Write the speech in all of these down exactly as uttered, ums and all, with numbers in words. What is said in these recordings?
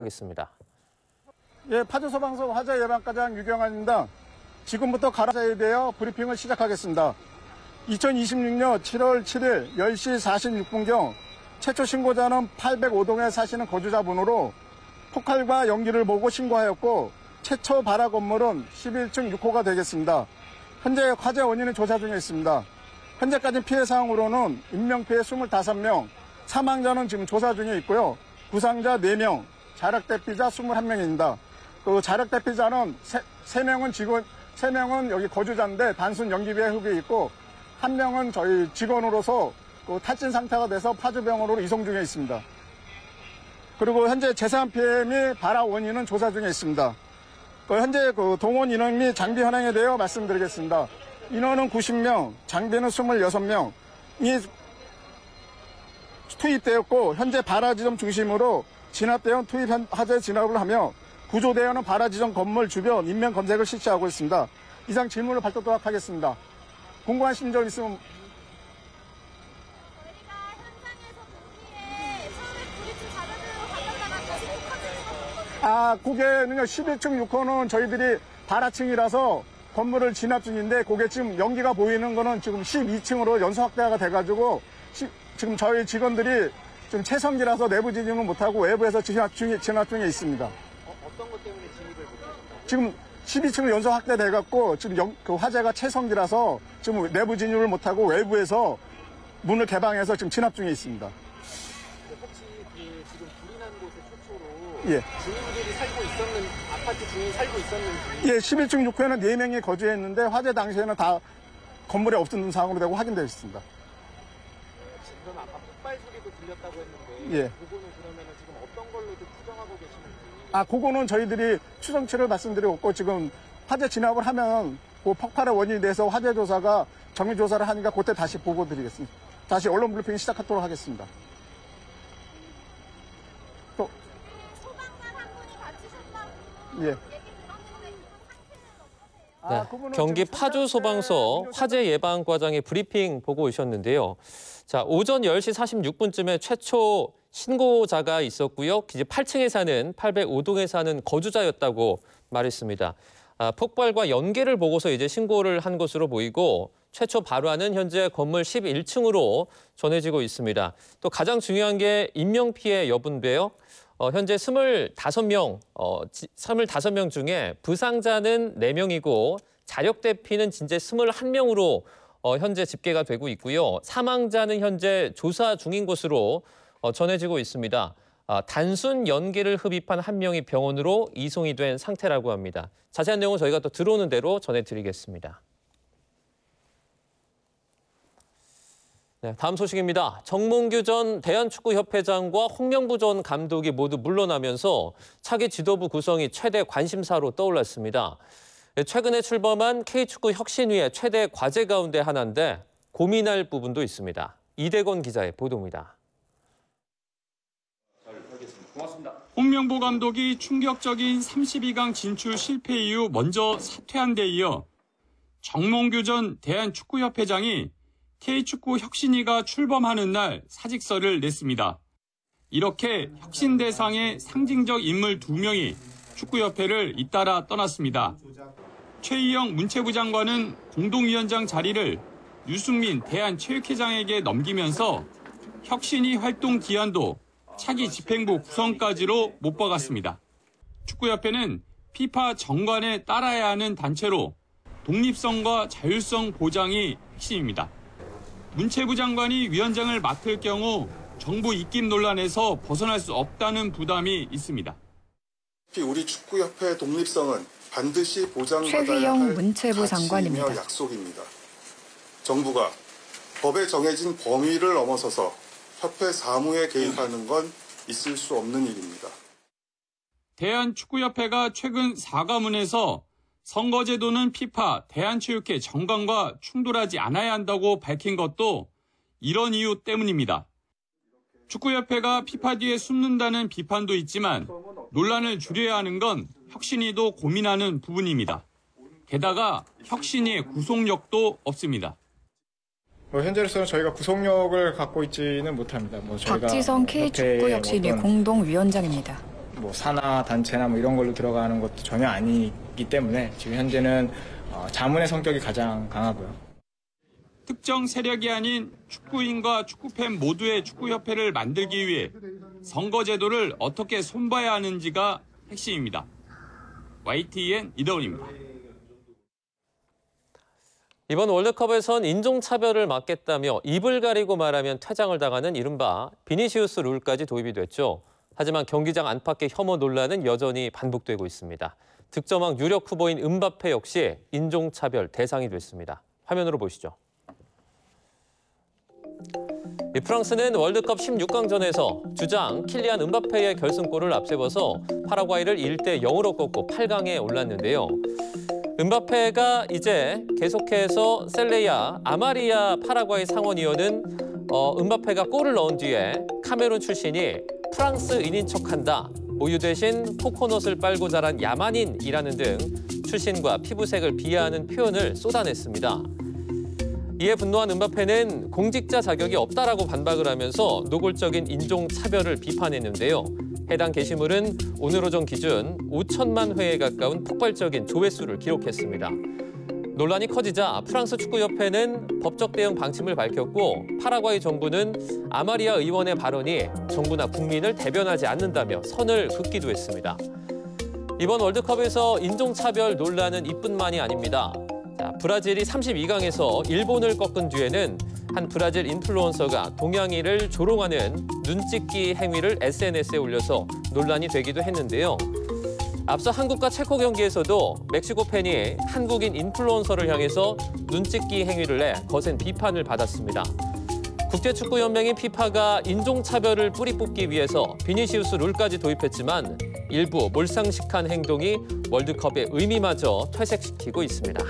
하겠습니다. 예, 파주소방서 화재 예방과장 유경환입니다. 지금부터 가라사에 대해 브리핑을 시작하겠습니다. 이천이십육 년 칠월 칠일 열 시 사십육 분경 최초 신고자는 팔백오 동에 사시는 거주자분으로 폭발과 연기를 보고 신고하였고 최초 발화 건물은 십일 층 육 호가 되겠습니다. 현재 화재 원인은 조사 중에 있습니다. 현재까지 피해 사항으로는 인명피해 이십오 명, 사망자는 지금 조사 중에 있고요. 부상자 네 명, 자력대피자 이십일 명입니다. 그 자력대피자는 세 명은 직원, 세 명은 여기 거주자인데 단순 연기비에 흡입이 있고 한 명은 저희 직원으로서 그 탈진 상태가 돼서 파주병원으로 이송 중에 있습니다. 그리고 현재 재산 피해 및 발화 원인은 조사 중에 있습니다. 그 현재 그 동원 인원 및 장비 현황에 대해 말씀드리겠습니다. 인원은 구십 명, 장비는 이십육 명이 투입되었고 현재 발화 지점 중심으로 진압대원 투입 화재 진압을 하며 구조대원은 발화 지점 건물 주변 인명 검색을 실시하고 있습니다. 이상 질문을 받도록 하겠습니다. 궁금하신 점 있으면. 저희가 현장에서 보기에 처음에 불이 좀 잦아들고 갔다가 다시 커지는 거. 아, 그게는요, 십일 층 육 호는 저희들이 발화층이라서 건물을 진압 중인데, 그게 지금 연기가 보이는 거는 지금 십이 층으로 연소 확대가 돼가지고, 시, 지금 저희 직원들이 지금 최성기라서 내부 진입을 못하고 외부에서 진압 중에, 진압 중에 있습니다. 어, 어떤 것 때문에 진입을 못하셨나요? 지금 십이 층으로 연소 확대돼갖고, 지금 영, 그 화재가 최성기라서 지금 내부 진입을 못하고 외부에서 문을 개방해서 지금 진압 중에 있습니다. 혹시 그 지금 불이 난 곳에 최초로 예. 주민들이 살고 있었는, 아파트 주민 살고 있었는지? 예, 십일 층 육 호에는 네 명이 거주했는데 화재 당시에는 다 건물에 없던 상황으로 되고 확인되어 있습니다. 지금 아까 폭발 소리도 들렸다고 했는데 예. 그거는 그러면 지금 어떤 걸로 좀 추정하고 계시는지? 아, 그거는 저희들이 추정치를 말씀드렸고 지금 화재 진압을 하면 그 폭발의 원인에 대해서 화재 조사가 정밀 조사를 하니까 그때 다시 보고 드리겠습니다. 다시 언론 브리핑 시작하도록 하겠습니다. 또 소방관 한 분이 다치셨다고 예. 얘기 들었는데 그 상태는 어떠세요? 네, 아, 그분은 경기 지금 파주소방서 소방대 화재 예방과장의 브리핑 보고 오셨는데요. 자, 오전 열 시 사십육 분쯤에 최초 신고자가 있었고요. 이제 팔 층에 사는 팔백오 동에 사는 거주자였다고 말했습니다. 아, 폭발과 연기를 보고서 이제 신고를 한 것으로 보이고 최초 발화는 현재 건물 십일 층으로 전해지고 있습니다. 또 가장 중요한 게 인명피해 여부인데요. 어, 현재 이십오 명, 어, 이십오 명 중에 부상자는 네 명이고 자력대피는 진짜 이십일 명으로 어, 현재 집계가 되고 있고요. 사망자는 현재 조사 중인 것으로 어, 전해지고 있습니다. 아, 단순 연기를 흡입한 한 명이 병원으로 이송이 된 상태라고 합니다. 자세한 내용은 저희가 또 들어오는 대로 전해드리겠습니다. 네, 다음 소식입니다. 정몽규 전 대한축구협회장과 홍명보 전 감독이 모두 물러나면서 차기 지도부 구성이 최대 관심사로 떠올랐습니다. 최근에 출범한 K축구 혁신위의 최대 과제 가운데 하나인데 고민할 부분도 있습니다. 이대건 기자의 보도입니다. 홍명보 감독이 충격적인 삼십이 강 진출 실패 이후 먼저 사퇴한 데 이어 정몽규 전 대한축구협회장이 K축구 혁신위가 출범하는 날 사직서를 냈습니다. 이렇게 혁신 대상의 상징적 인물 두 명이 축구협회를 잇따라 떠났습니다. 최희영 문체부 장관은 공동위원장 자리를 유승민 대한체육회장에게 넘기면서 혁신위 활동 기한도 차기 집행부 구성까지로 못 박았습니다. 축구협회는 피파 정관에 따라야 하는 단체로 독립성과 자율성 보장이 핵심입니다. 문체부 장관이 위원장을 맡을 경우 정부 입김 논란에서 벗어날 수 없다는 부담이 있습니다. 우리 축구협회의 독립성은 반드시 보장받아야 최휘영 할 문체부 장관입니다. 가치이며 약속입니다. 정부가 법에 정해진 범위를 넘어서서 협회 사무에 개입하는 건 있을 수 없는 일입니다. 대한축구협회가 최근 사과문에서 선거제도는 피파, 대한체육회 정관과 충돌하지 않아야 한다고 밝힌 것도 이런 이유 때문입니다. 축구협회가 피파 뒤에 숨는다는 비판도 있지만 논란을 줄여야 하는 건 혁신위도 고민하는 부분입니다. 게다가 혁신위의 구속력도 없습니다. 뭐 현재로서는 저희가 구속력을 갖고 있지는 못합니다. 뭐 저희가 박지성 K축구혁신위 공동위원장입니다. 뭐 산하 단체나 뭐 이런 걸로 들어가는 것도 전혀 아니기 때문에 지금 현재는 어, 자문의 성격이 가장 강하고요. 특정 세력이 아닌 축구인과 축구팬 모두의 축구협회를 만들기 위해 선거제도를 어떻게 손봐야 하는지가 핵심입니다. 와이티엔 이더훈입니다. 이번 월드컵에선 인종차별을 막겠다며 입을 가리고 말하면 퇴장을 당하는 이른바 비니시우스 룰까지 도입이 됐죠. 하지만 경기장 안팎의 혐오 논란은 여전히 반복되고 있습니다. 득점왕 유력 후보인 음바페 역시 인종차별 대상이 됐습니다. 화면으로 보시죠. 프랑스는 월드컵 십육 강전에서 주장 킬리안 음바페의 결승골을 앞세워서 파라과이를 일 대 영으로 꺾고 팔 강에 올랐는데요. 음바페가 이제 계속해서 셀레야, 아마리아 파라과이 상원의원은 어, 음바페가 골을 넣은 뒤에 카메룬 출신이 프랑스인인 척한다. 모유 대신 코코넛을 빨고 자란 야만인이라는 등 출신과 피부색을 비하하는 표현을 쏟아냈습니다. 이에 분노한 음바페는 공직자 자격이 없다라고 반박을 하면서 노골적인 인종차별을 비판했는데요. 해당 게시물은 오늘 오전 기준 오천만 회에 가까운 폭발적인 조회수를 기록했습니다. 논란이 커지자 프랑스 축구협회는 법적 대응 방침을 밝혔고 파라과이 정부는 아마리아 의원의 발언이 정부나 국민을 대변하지 않는다며 선을 긋기도 했습니다. 이번 월드컵에서 인종차별 논란은 이뿐만이 아닙니다. 자, 브라질이 삼십이 강에서 일본을 꺾은 뒤에는 한 브라질 인플루언서가 동양인을 조롱하는 눈찍기 행위를 에스엔에스에 올려서 논란이 되기도 했는데요. 앞서 한국과 체코 경기에서도 멕시코 팬이 한국인 인플루언서를 향해서 눈찍기 행위를 해 거센 비판을 받았습니다. 국제축구연맹인 피파가 인종차별을 뿌리 뽑기 위해서 비니시우스 룰까지 도입했지만 일부 몰상식한 행동이 월드컵의 의미마저 퇴색시키고 있습니다.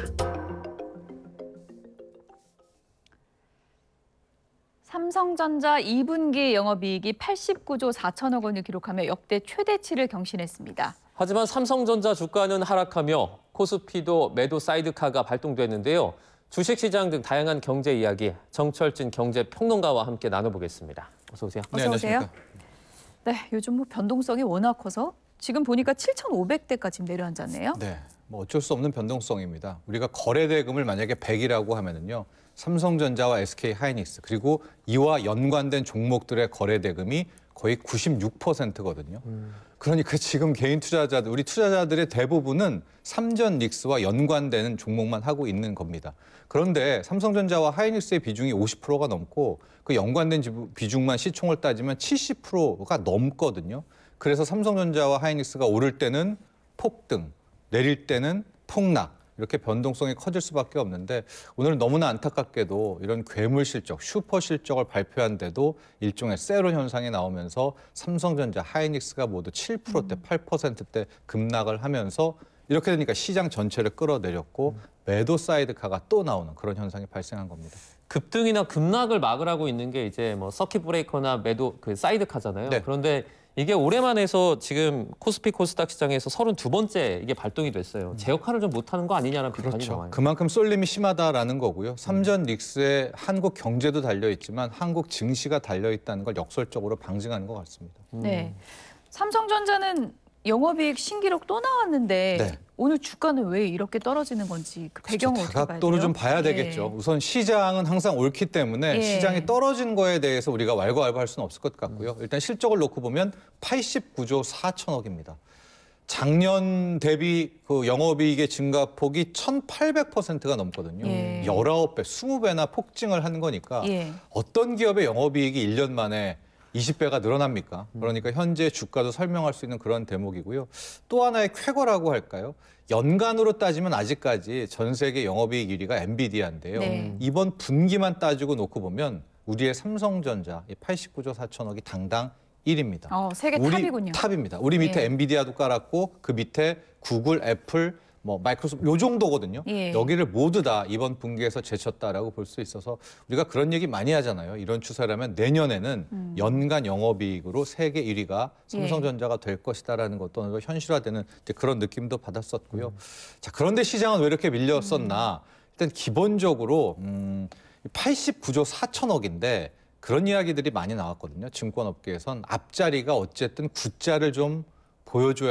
삼성전자 이 분기 영업이익이 팔십구조 사천억 원을 기록하며 역대 최대치를 경신했습니다. 하지만 삼성전자 주가는 하락하며 코스피도 매도 사이드카가 발동됐는데요. 주식시장 등 다양한 경제 이야기 정철진 경제평론가와 함께 나눠보겠습니다. 어서 오세요. 어서 오세요. 네, 요즘 뭐 변동성이 워낙 커서 지금 보니까 칠천오백 대까지 내려앉았네요. 네, 뭐 어쩔 수 없는 변동성입니다. 우리가 거래대금을 만약에 백이라고 하면은요. 삼성전자와 에스케이하이닉스 그리고 이와 연관된 종목들의 거래대금이 거의 구십육 퍼센트거든요. 음. 그러니까 지금 개인 투자자들, 우리 투자자들의 대부분은 삼전닉스와 연관되는 종목만 하고 있는 겁니다. 그런데 삼성전자와 하이닉스의 비중이 오십 퍼센트가 넘고 그 연관된 비중만 시총을 따지면 칠십 퍼센트가 넘거든요. 그래서 삼성전자와 하이닉스가 오를 때는 폭등, 내릴 때는 폭락. 이렇게 변동성이 커질 수밖에 없는데 오늘은 너무나 안타깝게도 이런 괴물 실적, 슈퍼 실적을 발표한데도 일종의 세로 현상이 나오면서 삼성전자, 하이닉스가 모두 칠 퍼센트대, 팔 퍼센트대 급락을 하면서 이렇게 되니까 시장 전체를 끌어내렸고 매도 사이드카가 또 나오는 그런 현상이 발생한 겁니다. 급등이나 급락을 막으라고 있는 게 이제 뭐 서킷 브레이커나 매도 그 사이드카잖아요. 네. 그런데 이게 올해만 해서 지금 코스피 코스닥 시장에서 서른두 번째 이게 발동이 됐어요. 제 역할을 좀 못하는 거 아니냐는 비판이 그렇죠. 나와요. 그만큼 쏠림이 심하다라는 거고요. 삼전 닉스에 한국 경제도 달려있지만 한국 증시가 달려있다는 걸 역설적으로 방증하는 것 같습니다. 네, 삼성전자는 영업이익 신기록 또 나왔는데 네. 오늘 주가는 왜 이렇게 떨어지는 건지 그 배경을 그렇죠. 어떻게 봐야 돼요? 다각도로 좀 봐야 되겠죠. 예. 우선 시장은 항상 옳기 때문에 예. 시장이 떨어진 거에 대해서 우리가 왈가왈부할 수는 없을 것 같고요. 일단 실적을 놓고 보면 팔십구조 사천억입니다. 작년 대비 그 영업이익의 증가폭이 천팔백 퍼센트가 넘거든요. 예. 열아홉 배, 이십 배나 폭증을 한 거니까 예. 어떤 기업의 영업이익이 일 년 만에 이십 배가 늘어납니까? 그러니까 현재 주가도 설명할 수 있는 그런 대목이고요. 또 하나의 쾌거라고 할까요? 연간으로 따지면 아직까지 전 세계 영업이익 일 위가 엔비디아인데요. 네. 이번 분기만 따지고 놓고 보면 우리의 삼성전자 팔십구조 사천억이 당당 일 위입니다. 어, 세계 우리 탑이군요. 탑입니다. 우리 밑에 예. 엔비디아도 깔았고 그 밑에 구글, 애플, 뭐 마이크로소프트 요 정도거든요. 예. 여기를 모두 다 이번 분기에서 제쳤다라고 볼 수 있어서 우리가 그런 얘기 많이 하잖아요. 이런 추세라면 내년에는 음. 연간 영업이익으로 세계 일 위가 삼성전자가 될 것이다라는 것도 어느 정도 현실화되는 이제 그런 느낌도 받았었고요. 음. 자, 그런데 시장은 왜 이렇게 밀렸었나? 일단 기본적으로 음, 팔십구조 사천억인데 그런 이야기들이 많이 나왔거든요. 증권업계에선 앞자리가 어쨌든 구자를 좀 보여줘야